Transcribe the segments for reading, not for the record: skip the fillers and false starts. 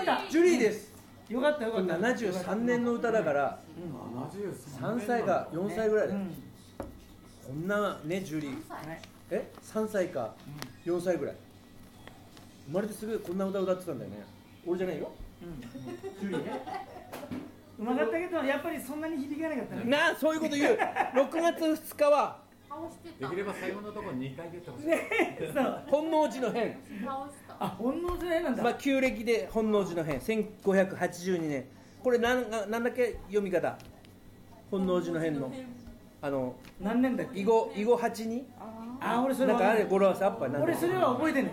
ったジュリーです。 よかったよかった。 73年の歌だから3歳か4歳ぐらいだよ。こんなねジュリー3歳か4歳ぐらい生まれてすぐこんな歌歌ってたんだよね。俺じゃないよ。 ジュリーね。うまかったけどやっぱりそんなに響かなかったね。 そういうこと言う。6月2日はできれば最後のところ2回言ってほしい。 本能寺の変。 あ、本能寺の変なんだ。 旧暦で本能寺の変1582年。これなんだっけ読み方。本能寺の変の何年だっけ。 囲碁82。 俺それなんかあれ語呂合わせあっぱい。 俺それは覚えてね。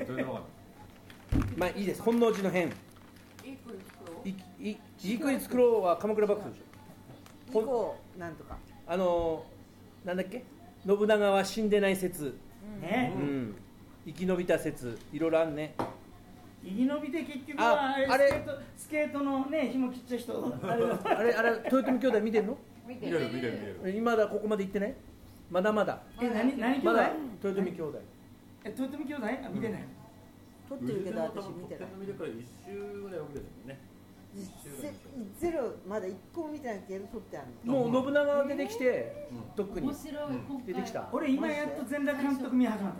まあいいです。本能寺の変。いい国作ろうは鎌倉幕府でしょ。 囲碁なんとかなんだっけ、信長は死んでない説ね、 生き延びた説いろいろあるね。 生き延びて結局はあれスケートのね紐切っちゃう人あれ豊臣兄弟見てんの？ 見てる。 今だここまで行ってない？まだまだ。 何兄弟？ まだ豊臣兄弟。 豊臣兄弟？見てない。 撮ってるけど私見てない。 見てから1週ぐらい遅れてるもんね。 ゼロまだ1個も見てないけど撮ってあるの。 もう信長が出てきて特に出てきた。 俺今やっと全裸監督見始まった。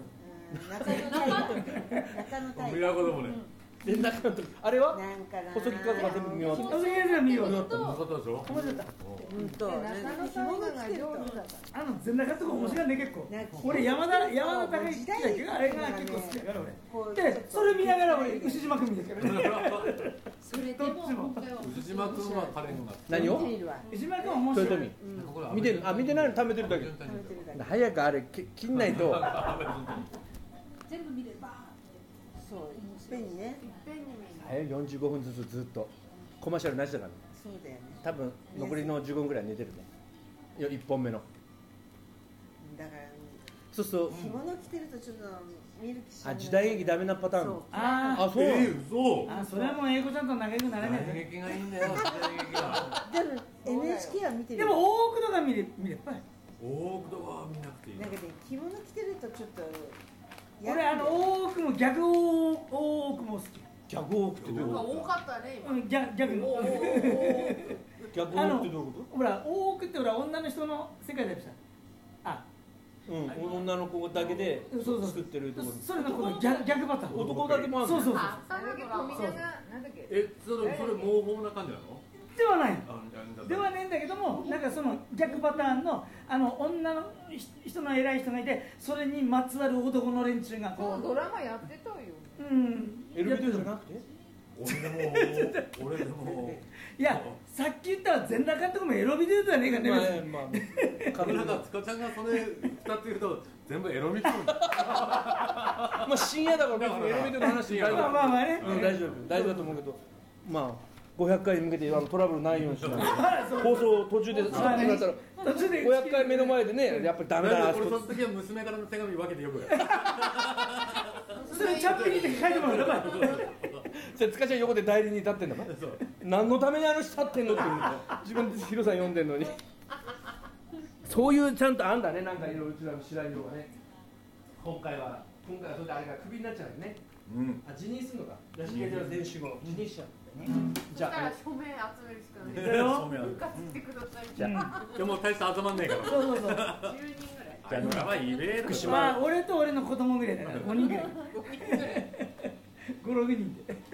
中野太陽。 見たこともね。 全裸監督。あれはなんかな。 細木数が全部見終わった。 細木数が見終わった。 面白かったでしょ。 面白かった。 紐が来てると。 全裸監督面白いね結構。俺山田孝之だけどあれが結構好きだから俺。でそれ見ながら俺牛島君見てるからね。 それでも牛島君は彼の何を？ 牛島君は面白い。 豊臣見てる。見てないの貯めてるだけ。早くあれ切んないと。 全部見ればそういっぺんにね。 45分ずっとコマーシャルなしだから。 そうだよね。 多分残りの15分ぐらい寝てるね。1本目の。 だからそうそう。 着物着てるとちょっと見る気しない。 時代劇ダメなパターン。そう。 嘘。 それはもう英子ちゃんと仲良くなれない。 時代劇がいいんだよ。時代劇が。 でも NHK は見てる。 でも大奥とか見ればい。 大奥とは見なくていい。 なんかね着物着てるとちょっと。 俺大奥も逆大奥も好き。 逆大奥ってどういうこと？ 多かったね今。 逆逆大奥ってどういうこと？ ほら大奥って女の人の世界だよさ。 女の子だけで作ってるところ。 それのこの逆パターン。 男だけもある。 そう。 それ模倣な感じなの？ ではない。ではないんだけども、なんかその逆パターンの女の人の偉い人がいて、それにまつわる男の連中がこうドラマやってたよ。 エルビドじゃなくて？ 俺でもいや、さっき言ったら全裸監督もエロビデオじゃねえかね。 なんか塚ちゃんがそれ2つ言うと全部エロビデオ。 まあ深夜だから別にエロビデオの話大丈夫。 まあね。 大丈夫だと思うけど、まあ。500回に向けてトラブルないようにしないと。放送途中でストップになったら500回目の前でね、やっぱりダメだな。 俺その時は娘からの手紙分けてよくや。 それチャッピーって書いてもらうのか。 じゃあ塚ちゃん横で代理に立ってんだから。何のためにあの人立ってんのって自分でヒロさん読んでんのに。そういうちゃんとあんだね、なんかいろいろうちらの知らんようがね。今回はそれであれがクビになっちゃうよね。辞任するのか。屋敷では全守護辞任しちゃう。 じゃあ署名集めるしかない。復活してください。 じゃあでも大して集まんねえから。 そう。 10人ぐらい。 じゃあやばいイベート。 まあ俺と俺の子供ぐらいだから5人ぐらい。5、6人で。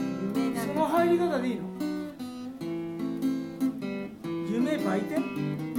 その入り方でいいの？夢売店？